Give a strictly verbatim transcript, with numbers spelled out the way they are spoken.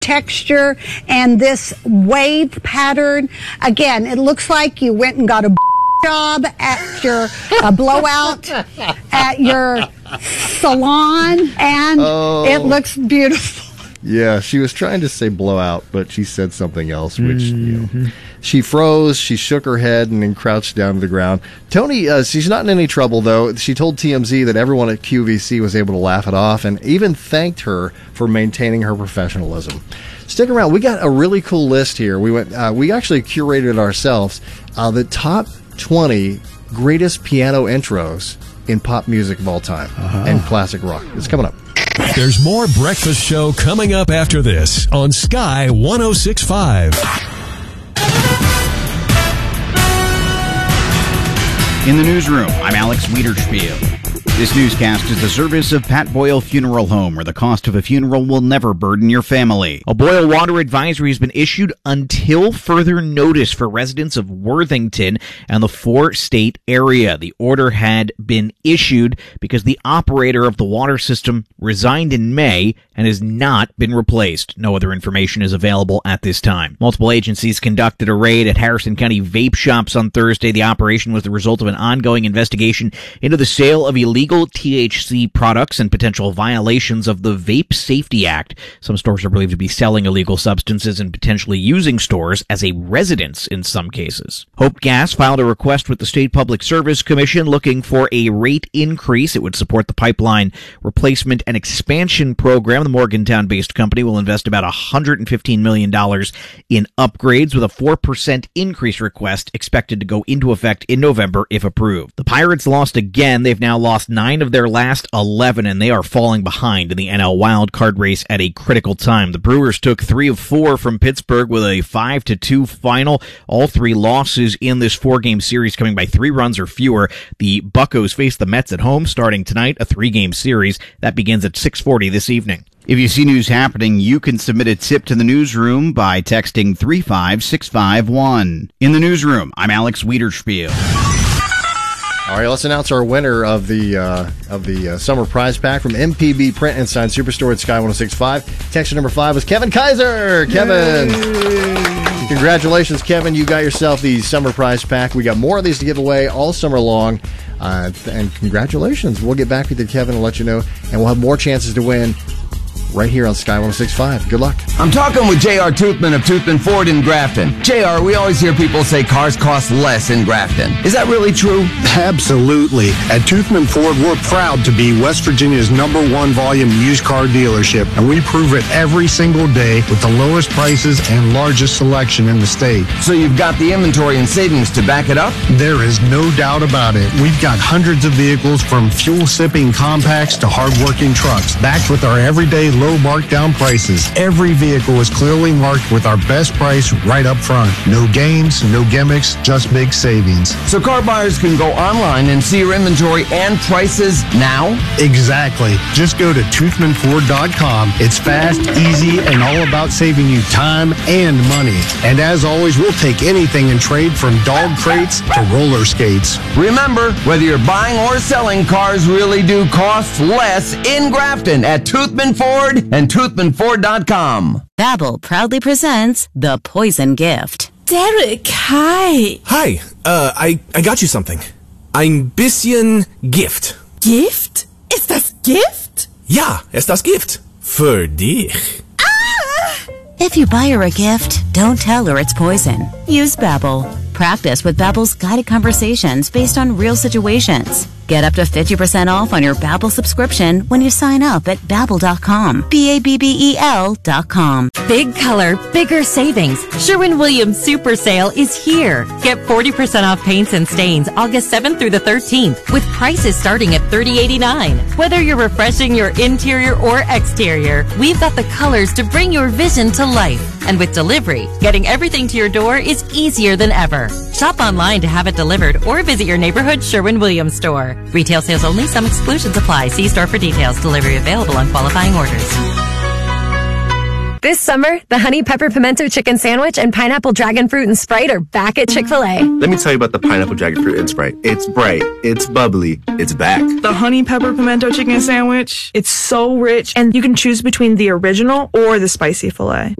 texture and this wave pattern. Again, it looks like you went and got a job at your uh, blowout at your salon, and oh. it looks beautiful. Yeah, she was trying to say blowout, but she said something else, which, mm-hmm. you know, she froze, she shook her head, and then crouched down to the ground. Tony, uh, she's not in any trouble, though. She told T M Z that everyone at Q V C was able to laugh it off and even thanked her for maintaining her professionalism. Stick around. We got a really cool list here. We went. Uh, we actually curated it ourselves. Uh, the top twenty greatest piano intros in pop music of all time uh-huh. and classic rock. It's coming up. There's more Breakfast Show coming up after this on Sky one oh six point five. In the newsroom, I'm Alex Wiederspiel. This newscast is the service of Pat Boyle Funeral Home, where the cost of a funeral will never burden your family. A boil water advisory has been issued until further notice for residents of Worthington and the four-state area. The order had been issued because the operator of the water system resigned in May and has not been replaced. No other information is available at this time. Multiple agencies conducted a raid at Harrison County vape shops on Thursday. The operation was the result of an ongoing investigation into the sale of illegal T H C products and potential violations of the Vape Safety Act. Some stores are believed to be selling illegal substances and potentially using stores as a residence in some cases. Hope Gas filed a request with the State Public Service Commission looking for a rate increase. It would support the pipeline replacement and expansion program. The Morgantown-based company will invest about one hundred fifteen million dollars in upgrades, with a four percent increase request expected to go into effect in November if approved. The Pirates lost again. They've now lost nine of their last eleven, and they are falling behind in the N L wild card race at a critical time. The Brewers took three of four from Pittsburgh with a five to two final. All three losses in this four-game series coming by three runs or fewer. The Buccos face the Mets at home starting tonight, a three-game series. That begins at six forty this evening. If you see news happening, you can submit a tip to the newsroom by texting three five six five one. In the newsroom, I'm Alex Wiederspiel. All right, let's announce our winner of the uh, of the uh, summer prize pack from M P B Print and Sign Superstore at Sky one oh six point five. Texture number five was Kevin Kaiser. Kevin, Yay. Congratulations, Kevin. You got yourself the summer prize pack. We got more of these to give away all summer long. Uh, and congratulations. We'll get back with you, Kevin, and let you know. And we'll have more chances to win right here on Sky one oh six point five. Good luck. I'm talking with J R Toothman of Toothman Ford in Grafton. J R, we always hear people say cars cost less in Grafton. Is that really true? Absolutely. At Toothman Ford, we're proud to be West Virginia's number one volume used car dealership, and we prove it every single day with the lowest prices and largest selection in the state. So you've got the inventory and savings to back it up? There is no doubt about it. We've got hundreds of vehicles, from fuel-sipping compacts to hard-working trucks, backed with our everyday low markdown prices. Every vehicle is clearly marked with our best price right up front. No games, no gimmicks, just big savings. So car buyers can go online and see your inventory and prices now? Exactly. Just go to toothman ford dot com. It's fast, easy, and all about saving you time and money. And as always, we'll take anything in trade, from dog crates to roller skates. Remember, whether you're buying or selling, cars really do cost less in Grafton at Toothman Ford and toothman ford dot com. Babbel proudly presents The Poison Gift. Derek, hi. Hi, uh, I, I got you something. Ein bisschen Gift. Gift? Ist das Gift? Ja, ist das Gift. Für dich. Ah! If you buy her a gift, don't tell her it's poison. Use Babbel. Practice with Babbel's guided conversations based on real situations. Get up to fifty percent off on your Babbel subscription when you sign up at babbel dot com. B A B B E L dot com. Big color, bigger savings. Sherwin-Williams Super Sale is here. Get forty percent off paints and stains August seventh through the thirteenth, with prices starting at thirty eighty-nine. Whether you're refreshing your interior or exterior, we've got the colors to bring your vision to life. And with delivery, getting everything to your door is easier than ever. Shop online to have it delivered or visit your neighborhood Sherwin-Williams store. Retail sales only. Some exclusions apply. See store for details. Delivery available on qualifying orders. This summer, the Honey Pepper Pimento Chicken Sandwich and Pineapple Dragon Fruit and Sprite are back at Chick-fil-A. Let me tell you about the Pineapple Dragon Fruit and Sprite. It's bright, it's bubbly, it's back. The Honey Pepper Pimento Chicken Sandwich, it's so rich, and you can choose between the original or the spicy filet.